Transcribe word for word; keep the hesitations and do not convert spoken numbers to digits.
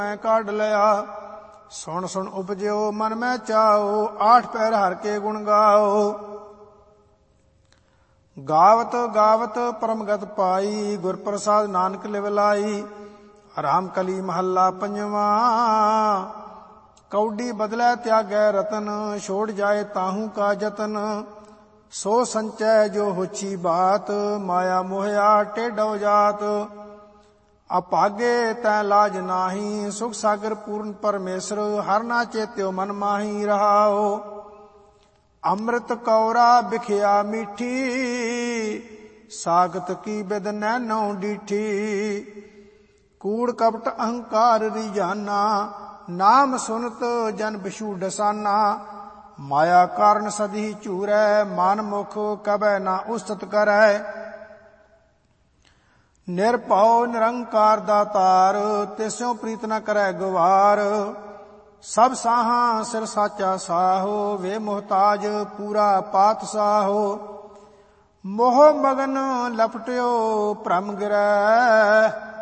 ਮੈਂ ਕੱਢ ਲਿਆ। ਸੁਣ ਸੁਣ ਉਪਜਿਓ ਮਨ ਮੈਂ ਚਾਓ, ਆਠ ਪੈਰ ਹਰ ਕੇ ਗੁਣ ਗਾਓ। ਗਾਵਤ ਗਾਵਤ ਪਰਮਗਤ ਪਾਈ, ਗੁਰ ਪ੍ਰਸਾਦ ਨਾਨਕ ਲਿਵ ਲਾਈ। ਰਾਮ ਕਲੀ ਮਹੱਲਾ ਪੰਜਵਾ। ਕੌਡੀ ਬਦਲੈ ਤਿਆਗੈ ਰਤਨ, ਛੋੜ ਜਾਏ ਤਾਹੂ ਕਾ ਜਤਨ। ਸੋ ਸੰਚੈ ਜੋ ਹੋਛੀ ਬਾਤ, ਮਾਇਆ ਮੋਹਿਆ ਟੇਢੋ ਜਾਤ। ਅਭਾਗੇ ਤੈ ਲਾਜ ਨਾਹੀ, ਸੁਖ ਸਾਗਰ ਪੂਰਨ ਪਰਮੇਸ਼ਰ। ਹਰ ਨਾ ਚੇਤਿਓ ਮਨ ਮਾਹੀ ਰਹਾਓ। ਅੰਮ੍ਰਿਤ ਕੌਰਾ ਬਿਖਿਆ ਮੀਠੀ, ਸਾਗਤ ਕੀ ਬਿਦ ਨੈਨੋ ਡੀਠੀ। ਕੂੜ ਕਪਟ ਅਹੰਕਾਰ ਰੀਜਾਨਾ, ਨਾਮ ਸੁਨਤ ਜਨ ਬਿਛੂ ਡਸਾਨਾ। ਮਾਇਆ ਕਾਰਨ ਸਦੀ ਝੂਰੈ, ਮਨ ਮੁਖ ਕਬੈ ਨਾ ਉਸਤਤ ਕਰੈ। ਨਿਰਭਉ ਨਿਰੰਕਾਰ ਦਾਤਾਰ, ਤਿਸਿਓ ਪ੍ਰੀਤ ਨ ਕਰੈ ਗਵਾਰ। ਸਭ ਸਾਹਾਂ ਸਿਰ ਸਾਚਾ ਸਾਹੋ, ਵੇ ਮੁਹਤਾਜ ਪੂਰਾ ਪਾਤ ਸਾਹੋ। ਮੋਹ ਮਗਨ ਲਪਟਿਓ ਭ੍ਰਮ ਗਿਰੈ,